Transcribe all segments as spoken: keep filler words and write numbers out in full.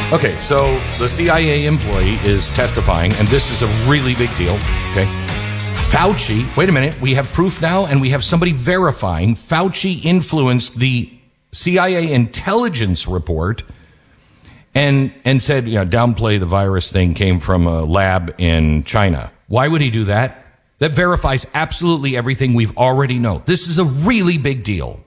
Okay, so the C I A employee is testifying, and this is a really big deal, okay? Fauci, wait a minute, we have proof now, and we have somebody verifying Fauci influenced the C I A intelligence report and and said, you know, downplay the virus thing came from a lab in China. Why would he do that? That verifies absolutely everything we've already known. This is a really big deal.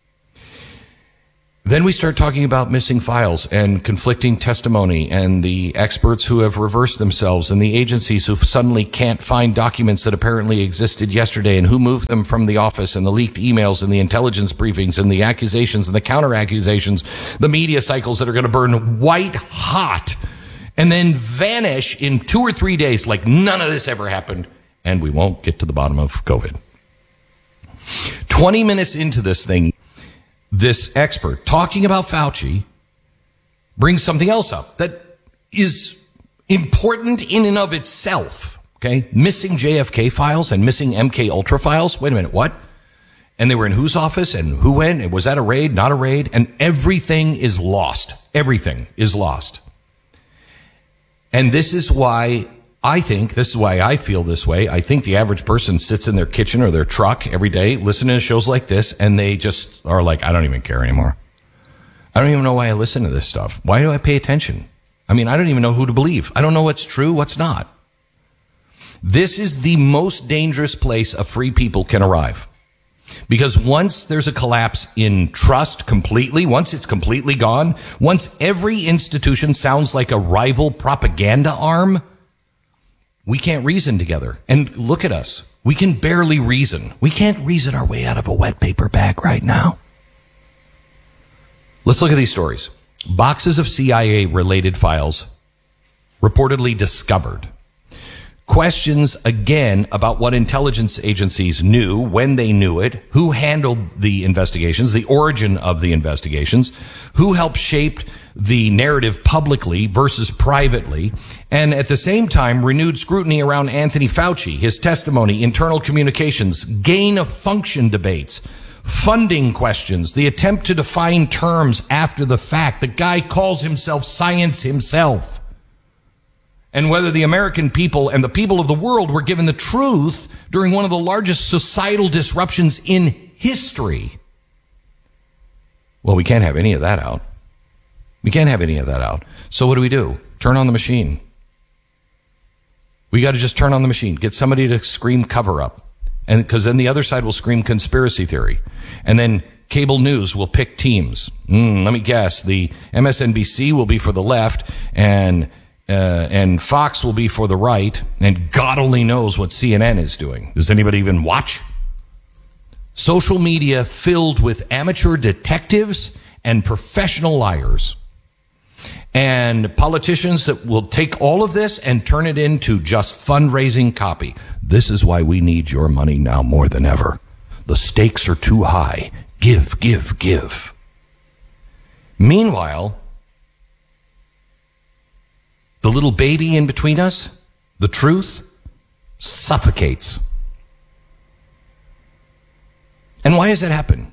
Then we start talking about missing files and conflicting testimony and the experts who have reversed themselves and the agencies who suddenly can't find documents that apparently existed yesterday and who moved them from the office and the leaked emails and the intelligence briefings and the accusations and the counter accusations, the media cycles that are going to burn white hot and then vanish in two or three days like none of this ever happened, and we won't get to the bottom of COVID. twenty minutes into this thing, this expert talking about Fauci brings something else up that is important in and of itself. Okay. Missing J F K files and missing M K Ultra files. Wait a minute. What? And they were in whose office and who went? Was that a raid? Not a raid? And everything is lost. Everything is lost. And this is why I think, this is why I feel this way. I think the average person sits in their kitchen or their truck every day listening to shows like this, and they just are like, I don't even care anymore. I don't even know why I listen to this stuff. Why do I pay attention? I mean, I don't even know who to believe. I don't know what's true, what's not. This is the most dangerous place a free people can arrive. Because once there's a collapse in trust completely, once it's completely gone, once every institution sounds like a rival propaganda arm, we can't reason together. And look at us. We can barely reason. We can't reason our way out of a wet paper bag right now. Let's look at these stories. Boxes of C I A-related files reportedly discovered. Questions, again, about what intelligence agencies knew, when they knew it, who handled the investigations, the origin of the investigations, who helped shape the narrative publicly versus privately, and at the same time, renewed scrutiny around Anthony Fauci, his testimony, internal communications, gain of function debates, funding questions, the attempt to define terms after the fact. The guy calls himself science himself. And whether the American people and the people of the world were given the truth during one of the largest societal disruptions in history. Well, we can't have any of that out. We can't have any of that out. So what do we do? Turn on the machine. We got to just turn on the machine. Get somebody to scream cover up. And because then the other side will scream conspiracy theory. And then cable news will pick teams. Mm, let me guess. The M S N B C will be for the left, and Uh, and Fox will be for the right, and God only knows what C N N is doing. Does anybody even watch? Social media filled with amateur detectives and professional liars. And politicians that will take all of this and turn it into just fundraising copy. This is why we need your money now more than ever. The stakes are too high. Give, give, give. Meanwhile, the little baby in between us, the truth, suffocates. And why does that happen?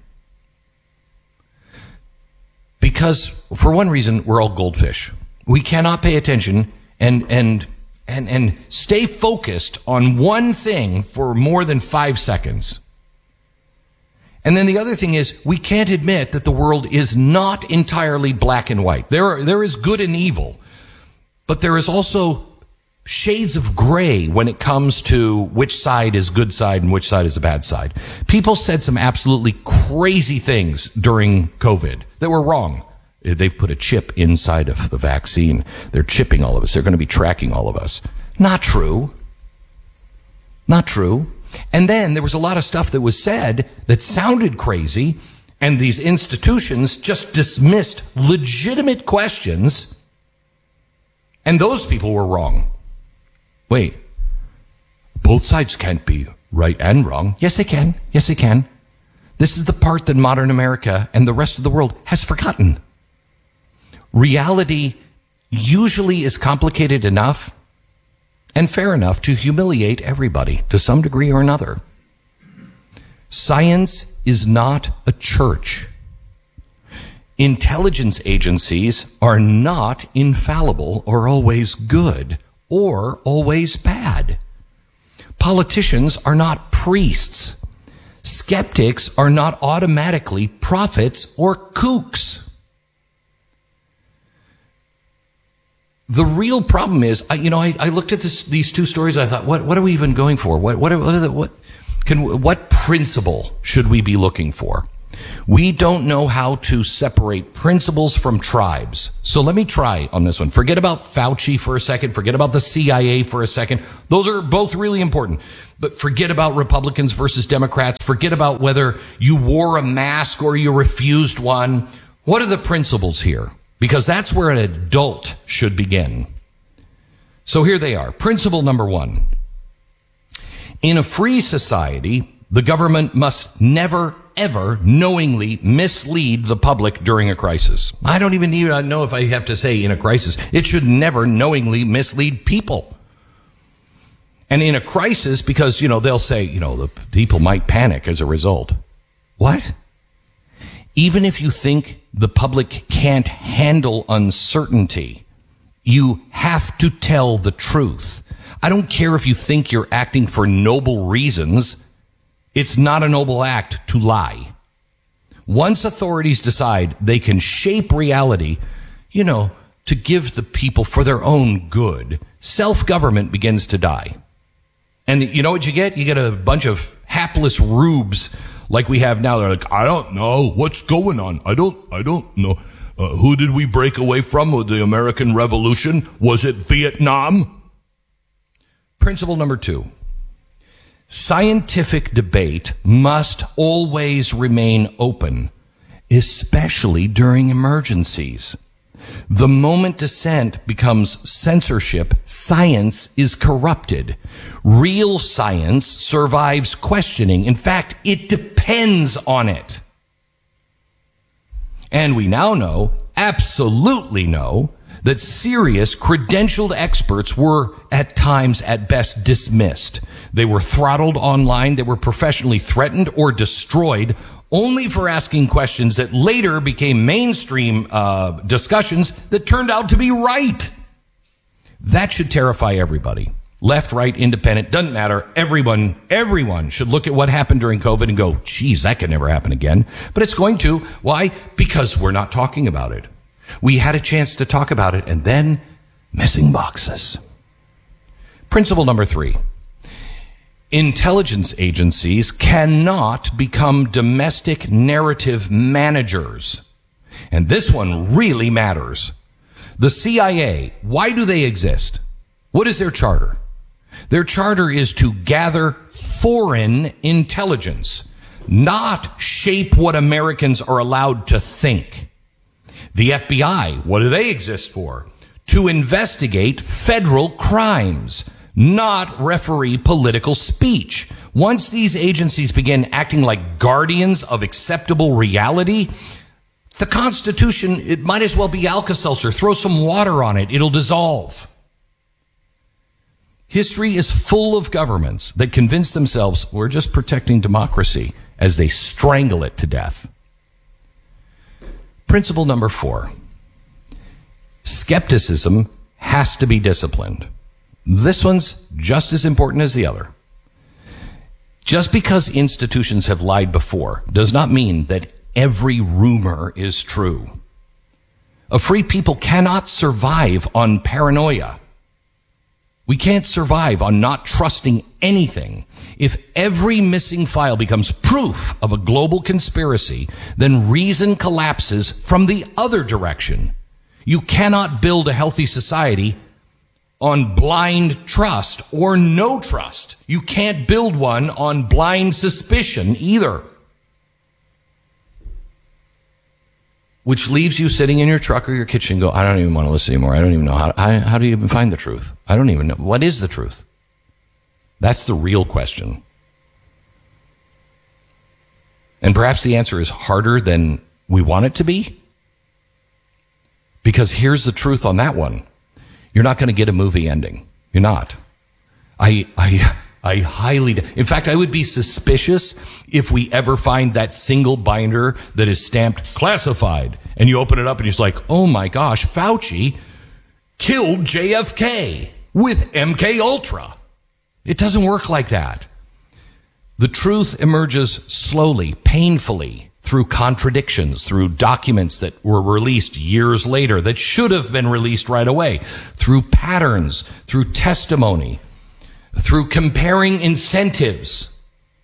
Because, for one reason, we're all goldfish. We cannot pay attention and and and and stay focused on one thing for more than five seconds. And then the other thing is, we can't admit that the world is not entirely black and white. There are, there is good and evil. But there is also shades of gray when it comes to which side is good side and which side is a bad side. People said some absolutely crazy things during COVID that were wrong. They've put a chip inside of the vaccine. They're chipping all of us. They're going to be tracking all of us. Not true. Not true. And then there was a lot of stuff that was said that sounded crazy, and these institutions just dismissed legitimate questions. And those people were wrong. Wait, both sides can't be right and wrong. Yes, they can. Yes, they can. This is the part that modern America and the rest of the world has forgotten. Reality usually is complicated enough and fair enough to humiliate everybody to some degree or another. Science is not a church. Intelligence agencies are not infallible or always good or always bad. Politicians are not priests. Skeptics are not automatically prophets or kooks. The real problem is, you know, I, I looked at this, these two stories. I thought, what, what are we even going for? What, what, what, are the, what, can, what principle should we be looking for? We don't know how to separate principles from tribes. So let me try on this one. Forget about Fauci for a second. Forget about the C I A for a second. Those are both really important. But forget about Republicans versus Democrats. Forget about whether you wore a mask or you refused one. What are the principles here? Because that's where an adult should begin. So here they are. Principle number one. In a free society, the government must never, ever knowingly mislead the public during a crisis. I don't even need to know if I have to say in a crisis. It should never knowingly mislead people. And in a crisis, because, you know, they'll say, you know, the people might panic as a result. What? Even if you think the public can't handle uncertainty, you have to tell the truth. I don't care if you think you're acting for noble reasons. It's not a noble act to lie. Once authorities decide they can shape reality, you know, to give the people for their own good, self-government begins to die. And you know what you get? You get a bunch of hapless rubes like we have now. They're like, I don't know what's going on. I don't, I don't know. Uh, who did we break away from with the American Revolution? Was it Vietnam? Principle number two. Scientific debate must always remain open, especially during emergencies. The moment dissent becomes censorship, science is corrupted. Real science survives questioning. In fact, it depends on it. And we now know, absolutely know, that serious, credentialed experts were at times at best dismissed. They were throttled online. They were professionally threatened or destroyed only for asking questions that later became mainstream uh, discussions that turned out to be right. That should terrify everybody. Left, right, independent, doesn't matter. Everyone, everyone should look at what happened during COVID and go, geez, that could never happen again. But it's going to. Why? Because we're not talking about it. We had a chance to talk about it, and then missing boxes. Principle number three. Intelligence agencies cannot become domestic narrative managers. And this one really matters. The C I A, why do they exist? What is their charter? Their charter is to gather foreign intelligence, not shape what Americans are allowed to think. The F B I, what do they exist for? To investigate federal crimes, not referee political speech. Once these agencies begin acting like guardians of acceptable reality, the Constitution, it might as well be Alka-Seltzer. Throw some water on it. It'll dissolve. History is full of governments that convince themselves we're just protecting democracy as they strangle it to death. Principle number four. Skepticism has to be disciplined. This one's just as important as the other. Just because institutions have lied before does not mean that every rumor is true. A free people cannot survive on paranoia. We can't survive on not trusting anything. If every missing file becomes proof of a global conspiracy, then reason collapses from the other direction. You cannot build a healthy society on blind trust or no trust. You can't build one on blind suspicion either. Which leaves you sitting in your truck or your kitchen and go, I don't even want to listen anymore. I don't even know how, how, how do you even find the truth? I don't even know. What is the truth? That's the real question. And perhaps the answer is harder than we want it to be. Because here's the truth on that one. You're not going to get a movie ending. You're not. I, I, I highly, in fact, I would be suspicious if we ever find that single binder that is stamped classified. And you open it up and it's like, oh my gosh, Fauci killed J F K with M K Ultra. It doesn't work like that. The truth emerges slowly, painfully, through contradictions, through documents that were released years later that should have been released right away, through patterns, through testimony, through comparing incentives,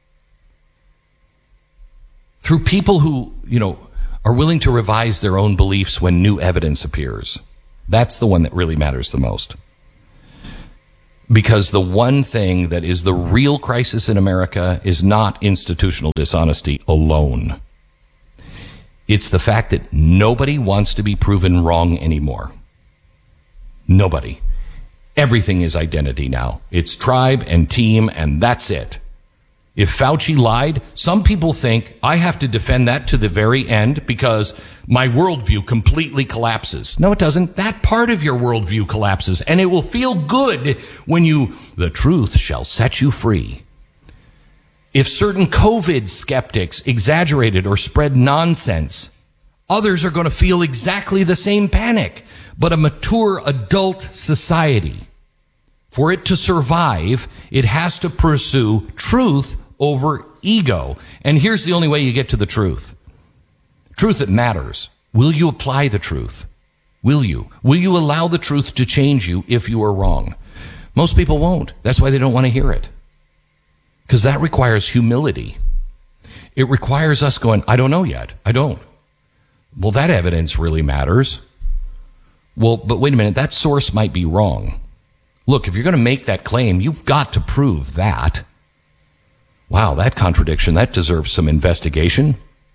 through people who, you know, are willing to revise their own beliefs when new evidence appears. That's the one that really matters the most. Because the one thing that is the real crisis in America is not institutional dishonesty alone. It's the fact that nobody wants to be proven wrong anymore. Nobody. Everything is identity now. It's tribe and team, and that's it. If Fauci lied, some people think I have to defend that to the very end because my worldview completely collapses. No, it doesn't. That part of your worldview collapses, and it will feel good when you, the truth shall set you free. If certain COVID skeptics exaggerated or spread nonsense, others are going to feel exactly the same panic. But a mature adult society, for it to survive, it has to pursue truth over ego. And here's the only way you get to the truth. Truth that matters. Will you apply the truth? Will you? Will you allow the truth to change you if you are wrong? Most people won't. That's why they don't want to hear it. Because that requires humility. It requires us going, I don't know yet. I don't. Well, that evidence really matters. Well, but wait a minute. That source might be wrong. Look, if you're going to make that claim, you've got to prove that. Wow, that contradiction, that deserves some investigation.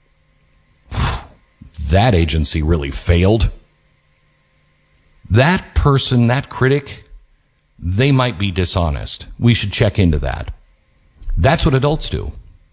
That agency really failed. That person, that critic, they might be dishonest. We should check into that. That's what adults do.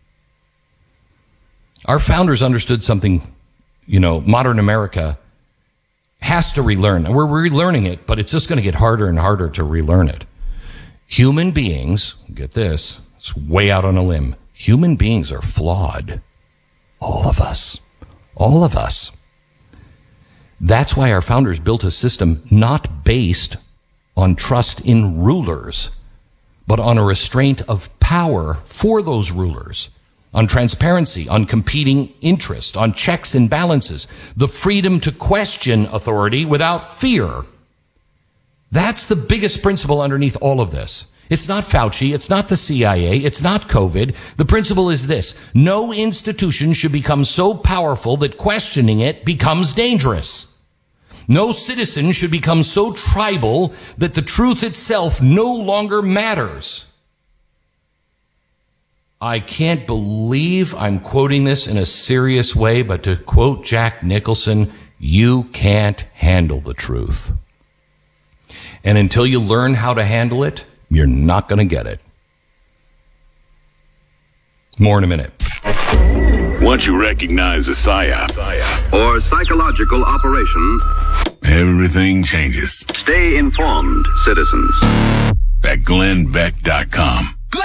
Our founders understood something, you know, modern America has to relearn. And we're relearning it, but it's just going to get harder and harder to relearn it. Human beings, get this, it's way out on a limb. Human beings are flawed. All of us. All of us. That's why our founders built a system not based on trust in rulers, but on a restraint of power for those rulers, on transparency, on competing interest, on checks and balances, the freedom to question authority without fear. That's the biggest principle underneath all of this. It's not Fauci. It's not the C I A. It's not COVID. The principle is this. No institution should become so powerful that questioning it becomes dangerous. No citizen should become so tribal that the truth itself no longer matters. I can't believe I'm quoting this in a serious way, but to quote Jack Nicholson, you can't handle the truth. And until you learn how to handle it, you're not going to get it. More in a minute. Once you recognize a psyop or psychological operation, everything changes. Stay informed, citizens. At Glenn Beck dot com.